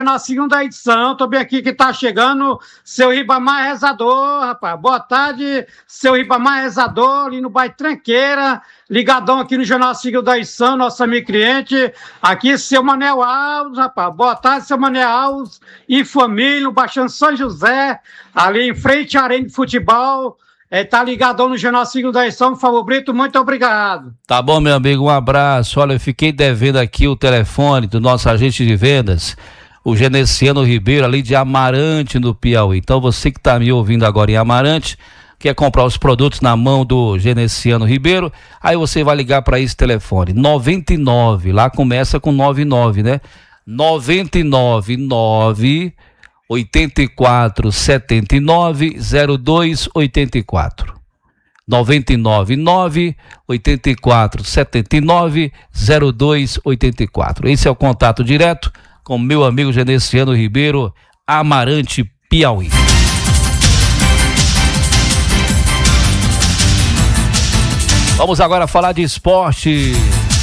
na segunda edição, tô bem aqui que tá chegando seu Ribamar Rezador, rapaz. Boa tarde, seu Ribamar Rezador, ali no bairro Tranqueira, ligadão aqui no Jornal Segunda Edição, nosso amigo cliente. Aqui, seu Manel Alves, rapaz. Boa tarde, seu Manel Alves e família, no Baixão São José, ali em frente à Arena de Futebol. Tá ligadão no Jornal Segunda Edição, por favor, Brito, muito obrigado. Tá bom, meu amigo, um abraço. Olha, eu fiquei devendo aqui o telefone do nosso agente de vendas, o Genesiano Ribeiro, ali de Amarante, no Piauí. Então você que está me ouvindo agora em Amarante, quer comprar os produtos na mão do Genesiano Ribeiro, aí você vai ligar para esse telefone, 99, lá começa com 99, né? 999 84 79 02 84. 999 84 79 02 84. Esse é o contato direto com meu amigo Genesiano Ribeiro, Amarante, Piauí. Vamos agora falar de esporte.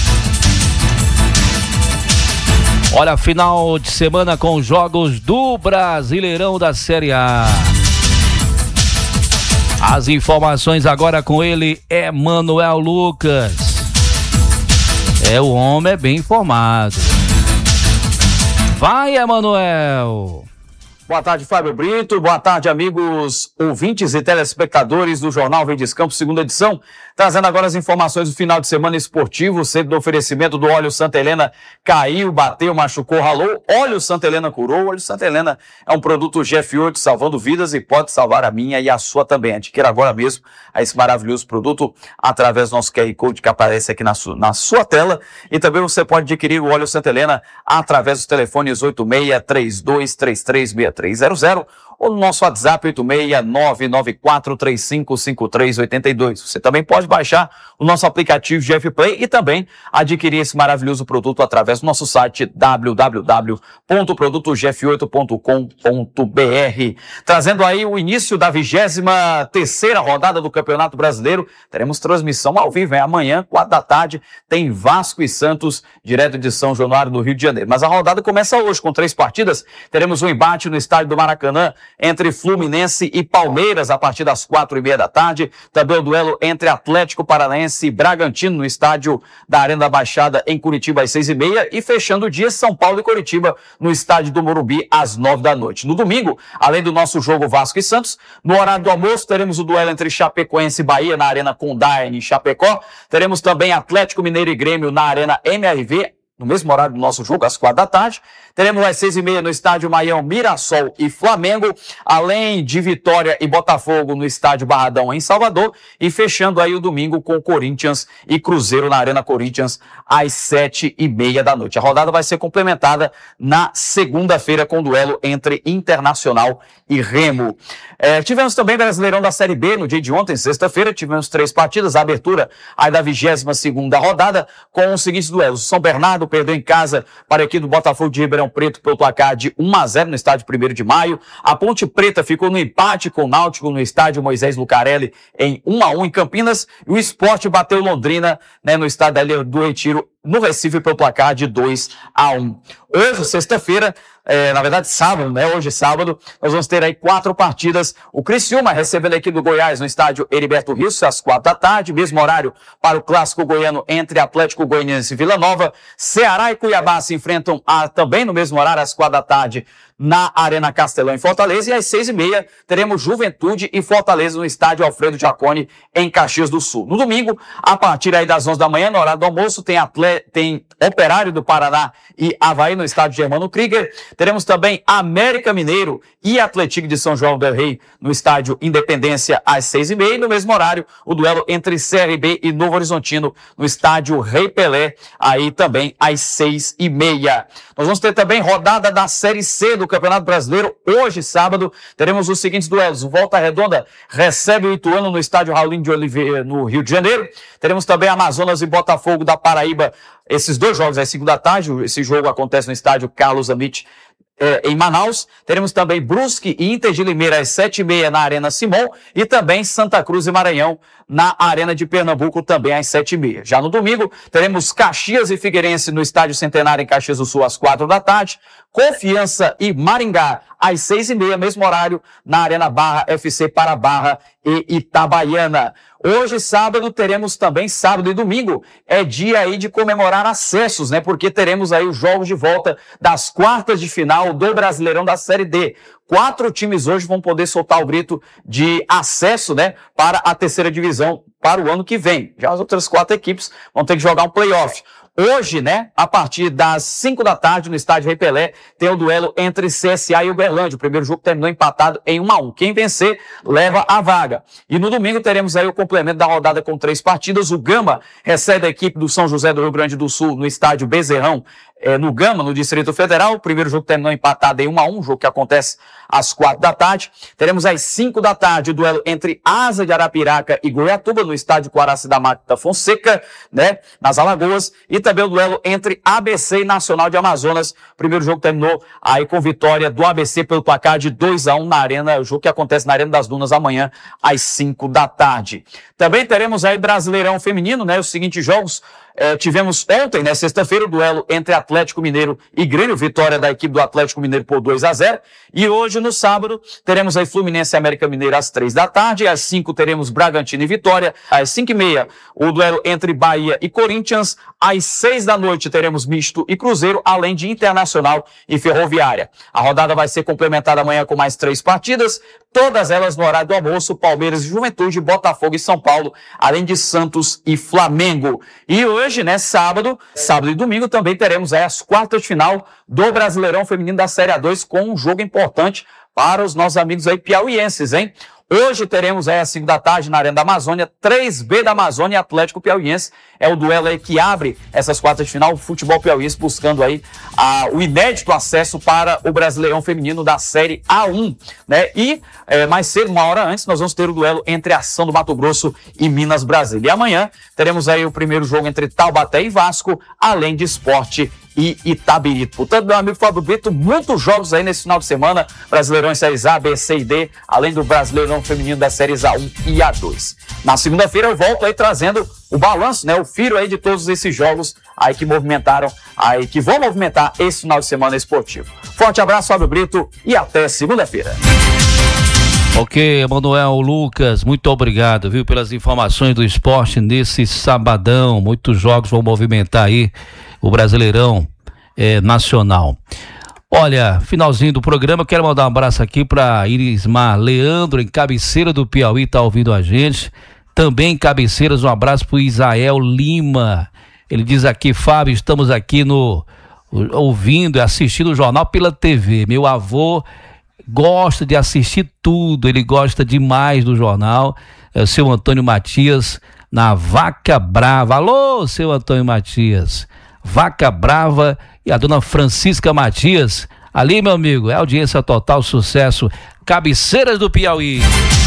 Olha, final de semana com os jogos do Brasileirão da Série A. As informações agora com ele, Emanuel Lucas. O homem é bem informado. Vai, Emanuel. Boa tarde, Fábio Brito. Boa tarde, amigos ouvintes e telespectadores do Jornal Verdes Campos, segunda edição. Trazendo agora as informações do final de semana esportivo, sempre do oferecimento do óleo Santa Helena. Caiu, bateu, machucou, ralou. Óleo Santa Helena curou. Óleo Santa Helena é um produto GF8 salvando vidas e pode salvar a minha e a sua também. Adquira agora mesmo esse maravilhoso produto através do nosso QR Code que aparece aqui na sua tela. E também você pode adquirir o óleo Santa Helena através dos telefones 8632336300 ou no nosso WhatsApp 86994355382. Você também pode baixar o nosso aplicativo GF Play e também adquirir esse maravilhoso produto através do nosso site www.produtogf8.com.br. Trazendo aí o início da 23ª rodada do Campeonato Brasileiro. Teremos transmissão ao vivo, amanhã, 4 da tarde, tem Vasco e Santos, direto de São Januário, do Rio de Janeiro. Mas a rodada começa hoje com 3 partidas. Teremos um embate no estádio do Maracanã entre Fluminense e Palmeiras a partir das 4:30 da tarde. Também o duelo entre Atlético Paranaense e Bragantino no estádio da Arena da Baixada em Curitiba às 6:30 e fechando o dia São Paulo e Curitiba no estádio do Morumbi às 9 da noite. No domingo, além do nosso jogo Vasco e Santos, no horário do almoço teremos o duelo entre Chapecoense e Bahia na Arena Condá em Chapecó. Teremos também Atlético Mineiro e Grêmio na Arena MRV no mesmo horário do nosso jogo, às 4 da tarde. Teremos às 6:30 no estádio Maião, Mirassol e Flamengo, além de Vitória e Botafogo no estádio Barradão em Salvador, e fechando aí o domingo com Corinthians e Cruzeiro na Arena Corinthians às 7:30 da noite. A rodada vai ser complementada na segunda-feira com o duelo entre Internacional e Remo. Tivemos também Brasileirão da Série B no dia de ontem, sexta-feira, tivemos 3 partidas, a abertura aí da 22ª rodada com os seguintes duelos. São Bernardo perdeu em casa para a equipe do Botafogo de Ribeirão Preto pelo placar de 1-0 no estádio 1º de Maio. A Ponte Preta ficou no empate com o Náutico no estádio Moisés Lucarelli em 1-1 em Campinas. E o Sport bateu Londrina, no estádio do Retiro, no Recife, pelo placar de 2-1. Hoje, sexta-feira, na verdade sábado, hoje sábado, nós vamos ter aí 4 partidas. O Criciúma recebendo aqui do Goiás no estádio Heriberto Risso às 4 da tarde, mesmo horário para o clássico goiano entre Atlético Goianiense e Vila Nova. Ceará e Cuiabá se enfrentam também no mesmo horário às 4 da tarde na Arena Castelão em Fortaleza, e às 6:30 teremos Juventude e Fortaleza no estádio Alfredo Jaconi em Caxias do Sul. No domingo, a partir aí das 11 da manhã, no horário do almoço, tem Operário do Paraná e Avaí no estádio Germano Krieger. Teremos também América Mineiro e Atlético de São João del Rei no estádio Independência às 6:30, e no mesmo horário o duelo entre CRB e Novo Horizontino no estádio Rei Pelé, aí também às 6:30. Nós vamos ter também rodada da Série C do Campeonato Brasileiro. Hoje, sábado, teremos os seguintes duelos. O Volta Redonda recebe o Ituano no estádio Raulino de Oliveira, no Rio de Janeiro. Teremos também Amazonas e Botafogo da Paraíba. Esses 2 jogos às 5 da tarde. Esse jogo acontece no estádio Carlos Amit, em Manaus. Teremos também Brusque e Inter de Limeira às 7h30 na Arena Simão e também Santa Cruz e Maranhão na Arena de Pernambuco também às 7h30. Já no domingo, teremos Caxias e Figueirense no Estádio Centenário em Caxias do Sul às 4h, Confiança e Maringá às 6h30, mesmo horário na Arena Barra, FC para Barra e Itabaiana. Hoje, sábado, teremos também, sábado e domingo, é dia aí de comemorar acessos, né? Porque teremos aí os jogos de volta das quartas de final do Brasileirão da Série D. 4 times hoje vão poder soltar o grito de acesso, né, para a terceira divisão para o ano que vem. Já as outras 4 equipes vão ter que jogar um playoff. Hoje, né, a partir das 5h no estádio Rei Pelé, tem o duelo entre CSA e Uberlândia. O primeiro jogo terminou empatado em 1-1. Quem vencer, leva a vaga. E no domingo teremos aí o complemento da rodada com 3 partidas. O Gama recebe a equipe do São José do Rio Grande do Sul no estádio Bezerrão, no Gama, no Distrito Federal. O primeiro jogo terminou empatado em 1-1, jogo que acontece às 4h. Teremos às 5h o duelo entre Asa de Arapiraca e Goiatuba, no estádio Coaraci da Mata Fonseca, né, nas Alagoas. E também o duelo entre ABC e Nacional de Amazonas. O primeiro jogo terminou aí com vitória do ABC pelo placar de 2-1 na Arena, o jogo que acontece na Arena das Dunas amanhã às 5h. Também teremos aí Brasileirão Feminino, né, os seguintes jogos. Tivemos ontem, né, sexta-feira, o duelo entre Atlético Mineiro e Grêmio, vitória da equipe do Atlético Mineiro por 2-0. E hoje, no sábado, teremos aí Fluminense e América Mineiro às 3h. Às 5 teremos Bragantino e Vitória. Às 5h30, o duelo entre Bahia e Corinthians. Às 6h teremos Misto e Cruzeiro, além de Internacional e Ferroviária. A rodada vai ser complementada amanhã com mais 3 partidas, todas elas no horário do almoço: Palmeiras e Juventude, Botafogo e São Paulo, além de Santos e Flamengo. E hoje, né, sábado e domingo, também teremos aí as quartas de final do Brasileirão Feminino da Série A2, com um jogo importante para os nossos amigos aí piauienses, hein? Hoje teremos aí às 5h na Arena da Amazônia, 3B da Amazônia e Atlético Piauiense. É o duelo aí que abre essas quartas de final, o futebol piauiense buscando aí o inédito acesso para o Brasileirão Feminino da Série A1, né? E mais cedo, 1 hora antes, nós vamos ter o duelo entre Ação do Mato Grosso e Minas Brasília. E amanhã teremos aí o primeiro jogo entre Taubaté e Vasco, além de Sport e Itabirito. Portanto, meu amigo Fábio Brito, muitos jogos aí nesse final de semana, Brasileirão em Séries A, B, C e D, além do Brasileirão Feminino das Séries A1 e A2. Na segunda-feira eu volto aí trazendo o balanço, né, o firo aí de todos esses jogos aí que movimentaram, aí que vão movimentar esse final de semana esportivo. Forte abraço, Fábio Brito, e até segunda-feira. Ok, Emanuel, Lucas, muito obrigado, viu, pelas informações do esporte nesse sabadão. Muitos jogos vão movimentar aí o Brasileirão nacional. Olha, finalzinho do programa, quero mandar um abraço aqui para Irismar Leandro, em Cabeceira do Piauí, tá ouvindo a gente. Também em Cabeceiras, um abraço para o Isael Lima. Ele diz aqui: Fábio, estamos aqui ouvindo e assistindo o jornal pela TV. Meu avô gosta de assistir tudo, ele gosta demais do jornal. É o seu Antônio Matias, na Vaca Brava. Alô, seu Antônio Matias. Vaca Brava e a dona Francisca Matias. Ali, meu amigo, é audiência total, sucesso. Cabeceiras do Piauí.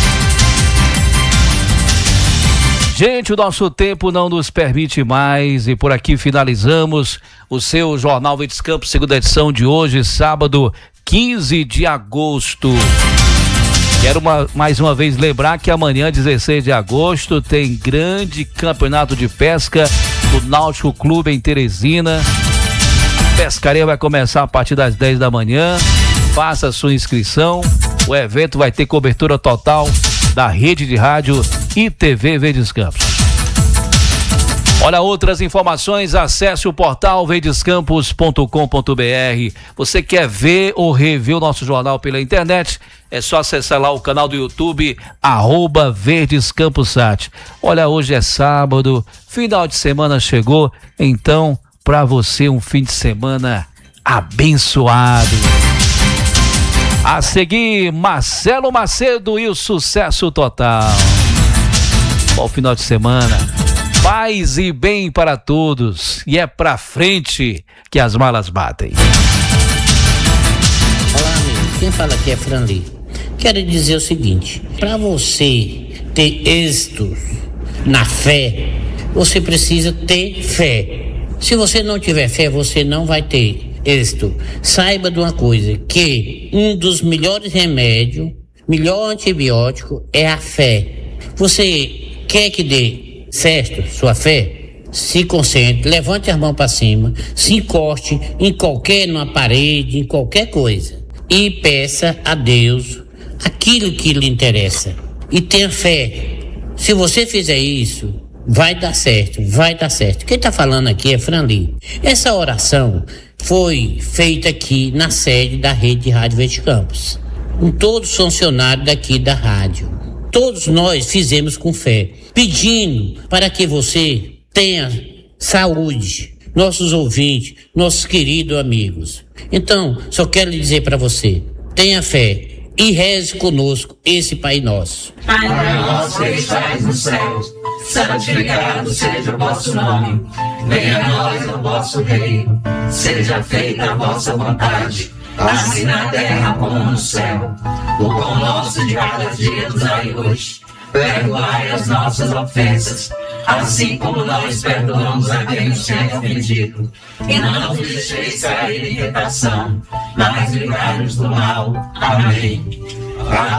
Gente, o nosso tempo não nos permite mais e por aqui finalizamos o seu Jornal Verdes Campos, segunda edição de hoje, sábado, 15 de agosto. Quero mais uma vez lembrar que amanhã, 16 de agosto, tem grande campeonato de pesca do Náutico Clube em Teresina. A pescaria vai começar a partir das 10 da manhã. Faça a sua inscrição. O evento vai ter cobertura total da rede de rádio e TV Verdes Campos. Olha, outras informações, acesse o portal verdescampos.com.br. Você quer ver ou rever o nosso jornal pela internet? É só acessar lá o canal do YouTube, @VerdesCamposSat. Olha, hoje é sábado, final de semana chegou, então, para você, um fim de semana abençoado. A seguir, Marcelo Macedo e o sucesso total. Bom final de semana. Paz e bem para todos. E é pra frente que as malas batem. Olá, amigo. Quem fala aqui é Franli. Quero dizer o seguinte: para você ter êxito na fé, você precisa ter fé. Se você não tiver fé, você não vai ter. êxito, saiba de uma coisa, que um dos melhores remédios, melhor antibiótico é a fé. Você quer que dê certo sua fé? Se concentre, levante as mãos para cima, se encoste numa parede, em qualquer coisa e peça a Deus aquilo que lhe interessa e tenha fé. Se você fizer isso, vai dar certo, vai dar certo. Quem está falando aqui é Franli. Essa oração foi feita aqui na sede da Rede de Rádio Verde Campos, com todos os funcionários daqui da rádio. Todos nós fizemos com fé, pedindo para que você tenha saúde, nossos ouvintes, nossos queridos amigos. Então, só quero lhe dizer para você, tenha fé e reze conosco esse Pai Nosso. Pai nosso que estais no céu, santificado seja o vosso nome. Venha a nós o vosso reino, seja feita a vossa vontade, assim na terra como no céu. O pão nosso de cada dia nos dai hoje. Perdoai as nossas ofensas, assim como nós perdoamos a quem nos tem ofendido. E não nos deixeis cair em tentação, mas livrai-nos do mal. Amém.